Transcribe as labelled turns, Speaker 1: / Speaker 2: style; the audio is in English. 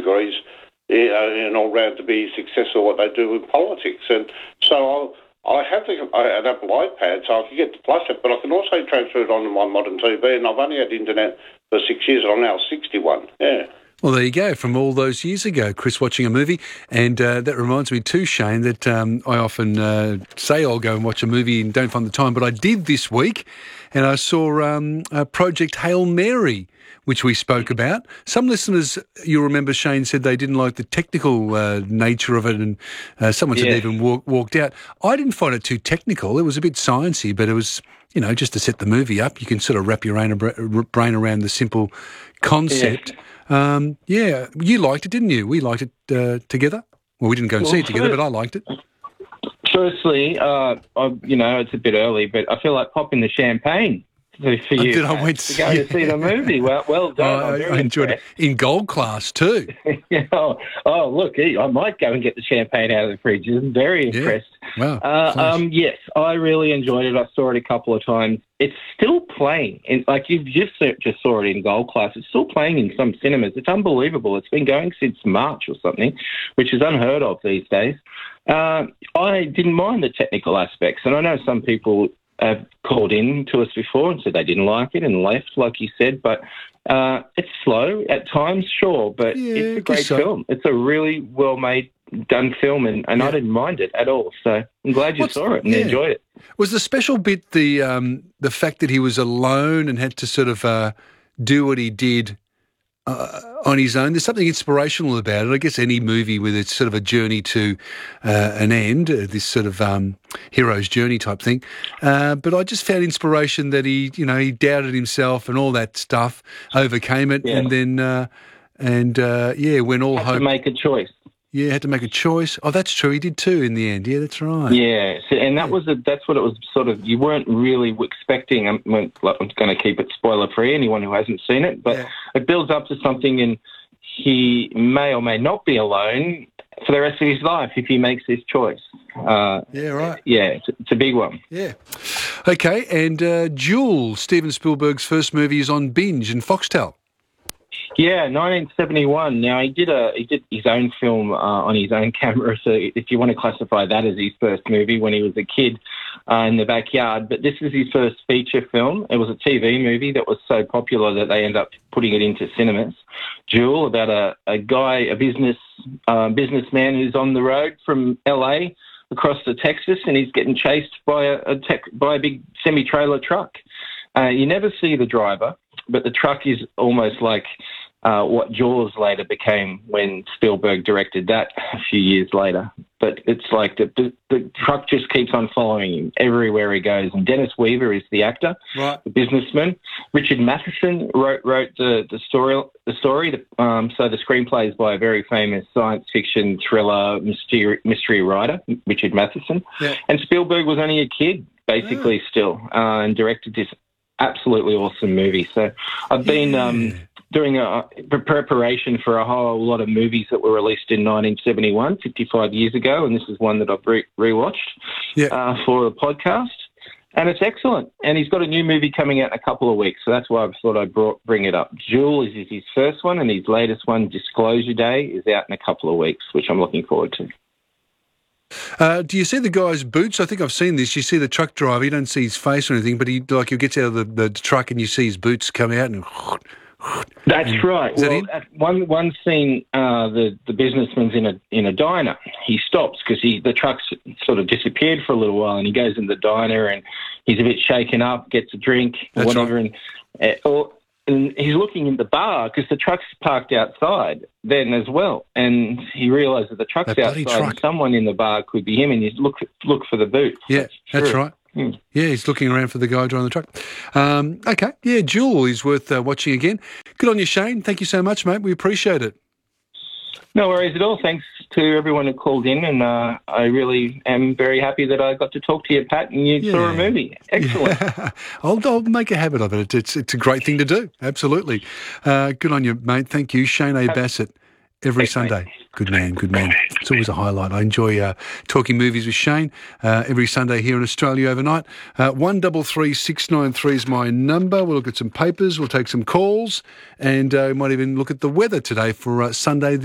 Speaker 1: degrees in all round to be successful what they do with politics. And so I have an Apple iPad, so I can get to flush it, but I can also transfer it onto my modern TV, and I've only had internet for 6 years, and I'm now 61, yeah.
Speaker 2: Well, there you go, from all those years ago, Chris watching a movie. And that reminds me too, Shane, that I often say I'll go and watch a movie and don't find the time, but I did this week, and I saw Project Hail Mary, which we spoke about. Some listeners, you'll remember, Shane, said they didn't like the technical nature of it, and someone said they even walked out. I didn't find it too technical. It was a bit sciencey, but it was, you know, just to set the movie up. You can sort of wrap your brain around the simple concept. Yeah, you liked it, didn't you? We liked it together. Well, we didn't go and see it together, but I liked it.
Speaker 3: Firstly, you know, it's a bit early, but I feel like popping the champagne for you.
Speaker 2: I went
Speaker 3: to go to see the movie. Well done.
Speaker 2: I enjoyed it in gold class too.
Speaker 3: Oh, look, I might go and get the champagne out of the fridge. I'm very impressed.
Speaker 2: Wow.
Speaker 3: Yes, I really enjoyed it. I saw it a couple of times. It's still playing. Like you just saw it in gold class. It's still playing in some cinemas. It's unbelievable. It's been going since March or something, which is unheard of these days. I didn't mind the technical aspects, and I know some people have called in to us before and said they didn't like it and left, like you said, but it's slow at times, sure, but it's a great film. It's a really well-made, done film, and I didn't mind it at all, so I'm glad you saw it and enjoyed it.
Speaker 2: Was the special bit the fact that he was alone and had to sort of do what he did on his own? There's something inspirational about it. I guess any movie with it's sort of a journey to an end, this sort of hero's journey type thing. But I just found inspiration that he doubted himself and all that stuff, overcame it, and then when all hope
Speaker 3: had to make a choice.
Speaker 2: Yeah, had to make a choice. Oh, that's true. He did too in the end. Yeah, that's right.
Speaker 3: Yeah, and that's what it was sort of, you weren't really expecting. I'm going to keep it spoiler-free, anyone who hasn't seen it, but it builds up to something, and he may or may not be alone for the rest of his life if he makes this choice.
Speaker 2: Yeah, right.
Speaker 3: Yeah, it's a big one.
Speaker 2: Yeah. Okay, and Jewel, Steven Spielberg's first movie, is on Binge and Foxtel.
Speaker 3: Yeah, 1971. Now, he did his own film on his own camera, so if you want to classify that as his first movie when he was a kid in the backyard. But this is his first feature film. It was a TV movie that was so popular that they ended up putting it into cinemas. Jewel, about a guy, a businessman who's on the road from LA across to Texas, and he's getting chased by a big semi-trailer truck. You never see the driver, but the truck is almost like what Jaws later became when Spielberg directed that a few years later. But it's like the truck just keeps on following him everywhere he goes. And Dennis Weaver is the actor, right, the businessman. Richard Matheson wrote the story. So the screenplay is by a very famous science fiction thriller mystery writer, Richard Matheson. Yeah. And Spielberg was only a kid, basically, still, and directed this absolutely awesome movie. So I've been doing a preparation for a whole lot of movies that were released in 1971, 55 years ago, and this is one that I've rewatched for the podcast, and it's excellent. And he's got a new movie coming out in a couple of weeks, so that's why I thought I'd bring it up. Jewel is his first one, and his latest one, Disclosure Day, is out in a couple of weeks, which I'm looking forward to.
Speaker 2: Do you see the guy's boots? I think I've seen this. You see the truck driver. You don't see his face or anything, but he gets out of the truck and you see his boots come out and.
Speaker 3: That's right.
Speaker 2: Is that him?
Speaker 3: One scene, the businessman's in a diner. He stops because the truck's sort of disappeared for a little while, and he goes in the diner and he's a bit shaken up, gets a drink or whatever, right. And he's looking in the bar because the truck's parked outside then as well. And he realises the truck's outside and someone in the bar could be him, and you look for the boots.
Speaker 2: Yeah, that's right. Mm. Yeah, he's looking around for the guy driving the truck. Okay, yeah, Jewel is worth watching again. Good on you, Shane. Thank you so much, mate. We appreciate it.
Speaker 3: No worries at all. Thanks to everyone who called in, and I really am very happy that I got to talk to you, Pat, and you saw a movie. Excellent. Yeah. I'll
Speaker 2: make a habit of it. It's a great thing to do. Absolutely. Good on you, mate. Thank you. Shane A. Bassett, every Sunday. Mate. Good man. It's always a highlight. I enjoy talking movies with Shane every Sunday here in Australia overnight. 133693 is my number. We'll look at some papers. We'll take some calls, and we might even look at the weather today for Sunday.